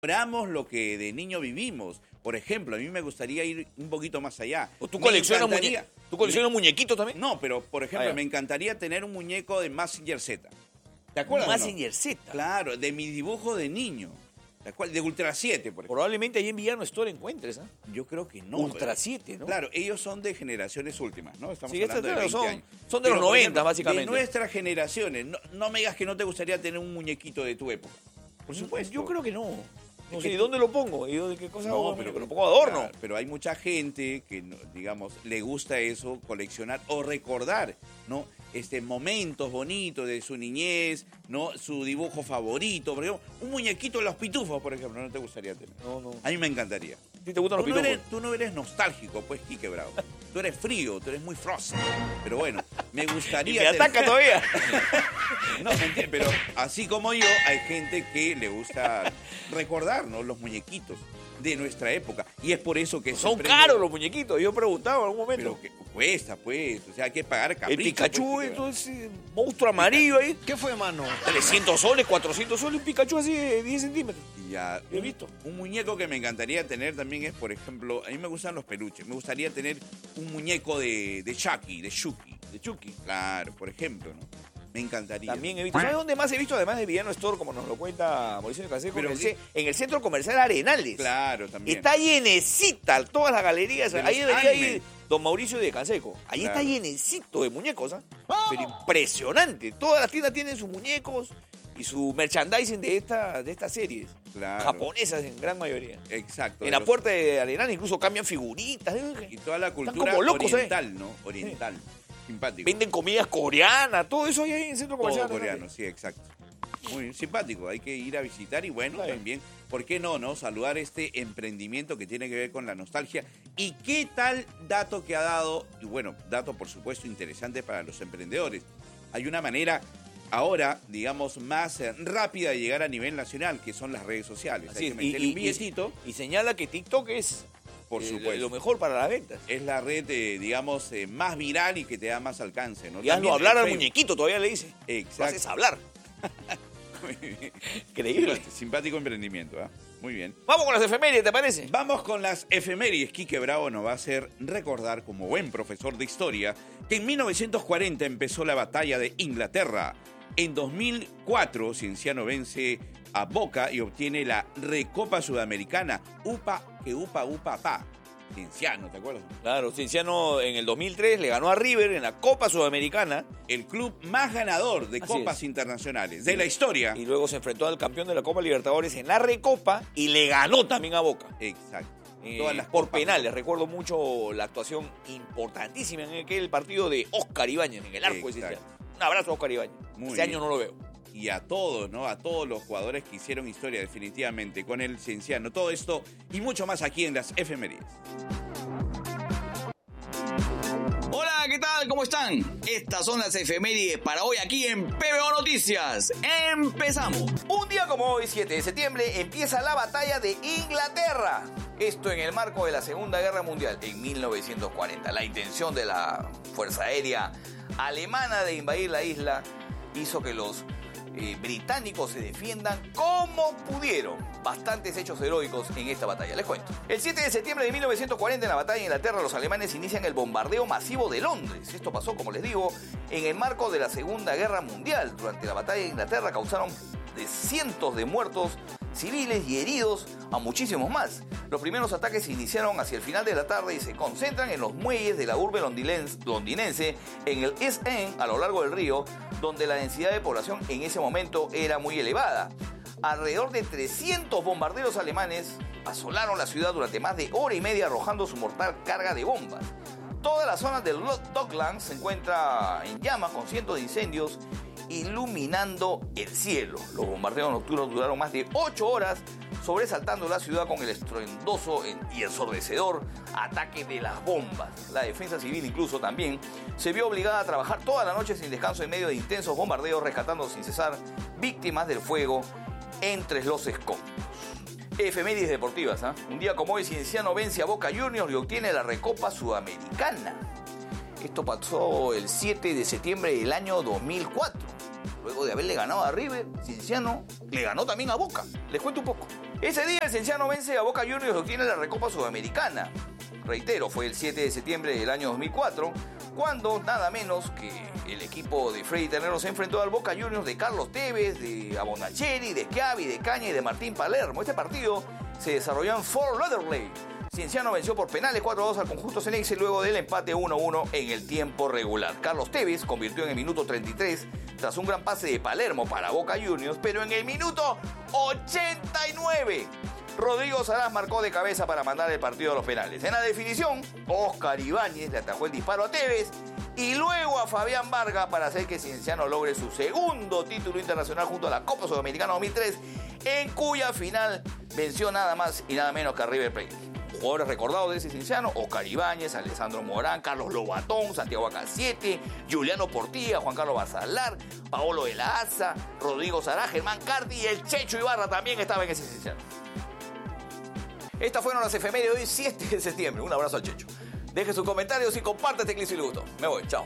Valoramos lo que de niño vivimos. Por ejemplo, a mí me gustaría ir un poquito más allá. ¿O tú coleccionas muñequitos también? No, pero por ejemplo, me encantaría tener un muñeco de Mazinger Z. ¿Te acuerdas? Mazinger Z. Claro, de mi dibujo de niño. De Ultra 7, por ejemplo. Probablemente ahí en Villano Store encuentres, ¿ah? Yo creo que no. Ultra 7, ¿no? Claro, ellos son de generaciones últimas, ¿no? Estamos Sí, hablando de 20 años. Son de los 90, ejemplo, básicamente. De nuestras generaciones. No me digas que no te gustaría tener un muñequito de tu época. Por supuesto. Yo creo que no. No sé, ¿y dónde lo pongo? ¿Y de qué cosa hago? pero lo pongo adorno. Claro, pero hay mucha gente que, digamos, le gusta eso, coleccionar o recordar, ¿no? Momentos bonitos de su niñez, ¿no? Su dibujo favorito. Por ejemplo, un muñequito de los pitufos, por ejemplo, ¿no te gustaría tener? No. A mí me encantaría. ¿Sí te gustan los pitufos? Tú no eres nostálgico, pues, Quique Bravo. Tú eres frío, tú eres muy frozen. Pero bueno, me gustaría... ¿Y me ataca todavía? No, mentira, pero así como yo, hay gente que le gusta recordar, ¿no? Los muñequitos de nuestra época. Y es por eso que... Son caros los muñequitos. Yo he preguntado en algún momento. Pero que cuesta, pues. O sea, hay que pagar capricho. El Pikachu, pues, todo ese monstruo amarillo ahí. ¿Qué fue, mano? 300 soles, 400 soles, un Pikachu así de 10 centímetros. Ya, he visto. Un muñeco que me encantaría tener también es, por ejemplo, a mí me gustan los peluches. Me gustaría tener un muñeco de Chucky, de Chucky. Claro, por ejemplo, ¿no? Me encantaría. También he visto. ¿Sabes dónde más he visto? Además de Villano Store, como nos lo cuenta Mauricio de Canseco, Pero en el centro comercial Arenales. Claro, también. Está llenecita todas las galerías. Ahí debería anime. ir don Mauricio de Canseco. Ahí está llenecito de muñecos, ¿ah? Pero impresionante. Todas las tiendas tienen sus muñecos y su merchandising de estas series. Claro. Japonesas en gran mayoría. Exacto. En la puerta de Arenales incluso cambian figuritas. Y toda la Están cultura como locos, oriental, ¿no? Oriental. Simpático. Venden comidas coreanas, todo eso hay ahí en el centro comercial. Todo coreano, sí, exacto. Muy simpático, hay que ir a visitar y bueno, también, ¿por qué no? Saludar este emprendimiento que tiene que ver con la nostalgia. ¿Y qué tal dato que ha dado? Y bueno, dato por supuesto interesante para los emprendedores. Hay una manera ahora, digamos, más rápida de llegar a nivel nacional, que son las redes sociales. Así hay que meterle un billetito. Y señala que TikTok es... Por supuesto. Lo mejor para las ventas. Es la red, digamos, más viral y que te da más alcance, ¿no? Y hazlo hablar al Facebook. muñequito, todavía le dice. Exacto. Lo haces hablar. Increíble. Simpático emprendimiento, ¿eh? Muy bien. Vamos con las efemérides, ¿te parece? Vamos con las efemérides. Quique Bravo nos va a hacer recordar, como buen profesor de historia, que en 1940 empezó la batalla de Inglaterra. En 2004, Cienciano vence a Boca y obtiene la Recopa Sudamericana. Upa, pa. Cienciano, ¿te acuerdas? Claro, Cienciano en el 2003 le ganó a River en la Copa Sudamericana. El club más ganador de copas internacionales de la historia. Y luego se enfrentó al campeón de la Copa Libertadores en la Recopa y le ganó también a Boca. Exacto. Todas las por penales. Recuerdo mucho la actuación importantísima en aquel partido de Óscar Ibáñez en el arco de Cienciano. Un abrazo a Óscar Ibáñez. Ese año no lo veo. Y a todos, ¿no? A todos los jugadores que hicieron historia definitivamente con el Cienciano. Todo esto y mucho más aquí en las efemérides. Hola, ¿qué tal? ¿Cómo están? Estas son las efemérides para hoy aquí en PBO Noticias. ¡Empezamos! Un día como hoy, 7 de septiembre, empieza la batalla de Inglaterra. Esto en el marco de la Segunda Guerra Mundial, en 1940. La intención de la Fuerza Aérea Alemana de invadir la isla hizo que los británicos se defiendan como pudieron. Bastantes hechos heroicos en esta batalla, les cuento. El 7 de septiembre de 1940, en la batalla de Inglaterra, los alemanes inician el bombardeo masivo de Londres. Esto pasó, como les digo, en el marco de la Segunda Guerra Mundial. Durante la batalla de Inglaterra causaron de cientos de muertos civiles y heridos a muchísimos más. Los primeros ataques se iniciaron hacia el final de la tarde y se concentran en los muelles de la urbe londinense, en el East End, a lo largo del río, donde la densidad de población en ese momento era muy elevada. Alrededor de 300 bombarderos alemanes asolaron la ciudad durante más de hora y media, arrojando su mortal carga de bombas. Toda la zona del Docklands se encuentra en llamas, con cientos de incendios iluminando el cielo. Los bombardeos nocturnos duraron más de 8 horas, sobresaltando la ciudad con el estruendoso y ensordecedor ataque de las bombas. La defensa civil incluso también se vio obligada a trabajar toda la noche sin descanso en medio de intensos bombardeos, rescatando sin cesar víctimas del fuego entre los escombros. Efemérides deportivas, ¿eh? Un día como hoy, Cienciano vence a Boca Juniors y obtiene la Recopa Sudamericana. Esto pasó el 7 de septiembre del año 2004. Luego de haberle ganado a River, Cienciano le ganó también a Boca. Les cuento un poco. Ese día el Cienciano vence a Boca Juniors y obtiene la Recopa Sudamericana. Reitero, fue el 7 de septiembre del año 2004, cuando nada menos que el equipo de Freddy Ternero se enfrentó al Boca Juniors de Carlos Tevez, de Abonacheri, de Schiavi, de Caña y de Martín Palermo. Este partido se desarrolló en Fort Lauderdale. Cienciano venció por penales 4-2 al conjunto Ceneice luego del empate 1-1 en el tiempo regular. Carlos Tevez convirtió en el minuto 33 tras un gran pase de Palermo para Boca Juniors, pero en el minuto 89 Rodrigo Saraz marcó de cabeza para mandar el partido a los penales. En la definición, Oscar Ibáñez le atajó el disparo a Tevez y luego a Fabián Vargas para hacer que Cienciano logre su segundo título internacional junto a la Copa Sudamericana 2003, en cuya final venció nada más y nada menos que a River Plate. Jugadores recordados de ese Cienciano: Oscar Ibáñez, Alessandro Morán, Carlos Lobatón, Santiago Acasiete, Juliano Portilla, Juan Carlos Basalar, Paolo de la Asa, Rodrigo Saraz, Germán Cardi y el Checho Ibarra también estaba en ese Cienciano. Estas fueron las efemérides de hoy, 7 de septiembre. Un abrazo al Checho. Deje sus comentarios y comparte este clip si le gustó. Me voy, chao.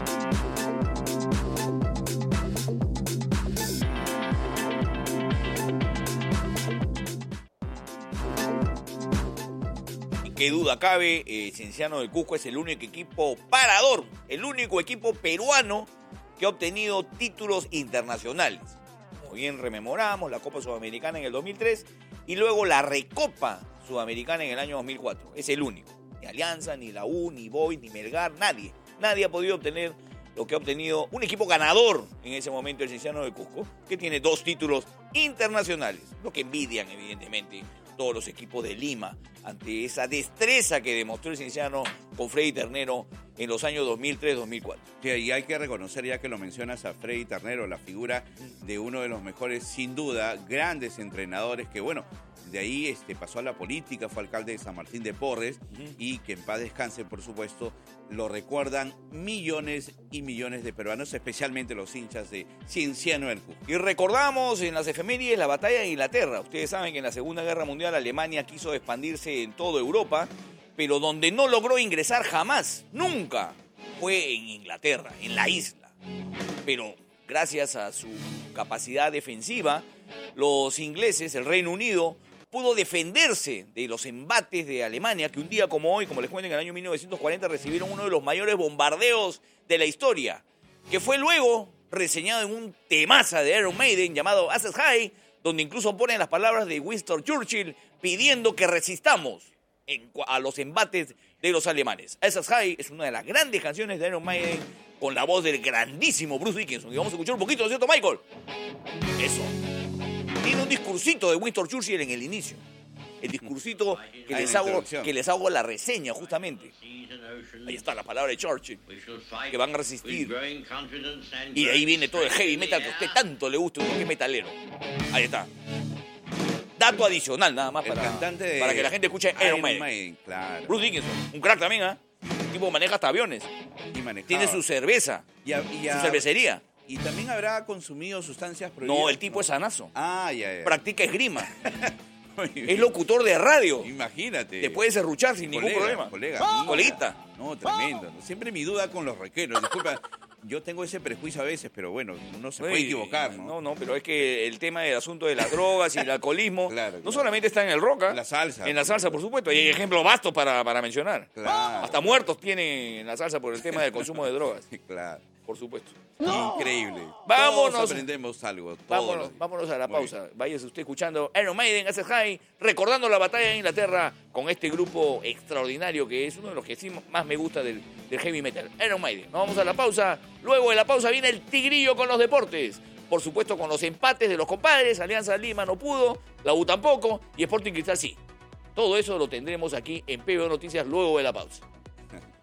Qué duda cabe, Cienciano del Cusco es el único equipo parador, el único equipo peruano que ha obtenido títulos internacionales. Como bien rememoramos, la Copa Sudamericana en el 2003 y luego la Recopa Sudamericana en el año 2004. Es el único. Ni Alianza, ni la U, ni Boys, ni Melgar, nadie. Nadie ha podido obtener lo que ha obtenido un equipo ganador en ese momento, el Cienciano del Cusco, que tiene 2 títulos internacionales, lo que envidian evidentemente todos los equipos de Lima ante esa destreza que demostró el Cienciano con Freddy Ternero en los años 2003-2004. Sí, y hay que reconocer, ya que lo mencionas, a Freddy Ternero, la figura de uno de los mejores, sin duda, grandes entrenadores que, bueno, de ahí pasó a la política, fue alcalde de San Martín de Porres, y que en paz descanse, por supuesto, lo recuerdan millones y millones de peruanos, especialmente los hinchas de Cienciano del Cusco. Y recordamos en las efemérides la batalla de Inglaterra. Ustedes saben que en la Segunda Guerra Mundial Alemania quiso expandirse en toda Europa, pero donde no logró ingresar jamás, nunca, fue en Inglaterra, en la isla. Pero gracias a su capacidad defensiva, los ingleses, el Reino Unido, pudo defenderse de los embates de Alemania, que un día como hoy, como les cuento, en el año 1940 recibieron uno de los mayores bombardeos de la historia, que fue luego reseñado en un temaza de Iron Maiden llamado Aces High, donde incluso ponen las palabras de Winston Churchill pidiendo que resistamos a los embates de los alemanes. Aces High es una de las grandes canciones de Iron Maiden con la voz del grandísimo Bruce Dickinson. Y vamos a escuchar un poquito, ¿no es cierto, Michael? Eso. Tiene un discursito de Winston Churchill en el inicio. El discursito que les hago la reseña, justamente. Ahí está la palabra de Churchill, que van a resistir. Y de ahí viene todo el heavy metal que a usted tanto le gusta, usted que es metalero. Ahí está. Dato adicional, nada más, para que la gente escuche Iron Maiden. Claro. Bruce Dickinson, un crack también, ¿ah? Un tipo que maneja hasta aviones. Tiene su cerveza, su cervecería. ¿Y también habrá consumido sustancias prohibidas? No, el tipo es sanazo. Ya. Practica esgrima. Es locutor de radio. Imagínate. Te puede serruchar sin ningún problema. Coleguita. No, tremendo. Siempre mi duda con los roqueros. Disculpa, yo tengo ese prejuicio a veces, pero bueno, uno se puede equivocar, ¿no? No, pero es que el tema del asunto de las drogas y el alcoholismo no solamente está en el rock, en la salsa. En la salsa, por supuesto. Y hay ejemplos vastos para mencionar. Claro. Hasta muertos tienen en la salsa por el tema del consumo de drogas. Claro. Por supuesto. Increíble. Vámonos. Todos aprendemos algo. Vámonos a la pausa. Váyase usted escuchando Iron Maiden, Aces High, recordando la batalla de Inglaterra con este grupo extraordinario que es uno de los que sí más me gusta del heavy metal. Iron Maiden. Nos vamos a la pausa. Luego de la pausa viene el Tigrillo con los deportes. Por supuesto con los empates de los compadres. Alianza Lima no pudo, la U tampoco y Sporting Cristal sí. Todo eso lo tendremos aquí en PBO Noticias luego de la pausa.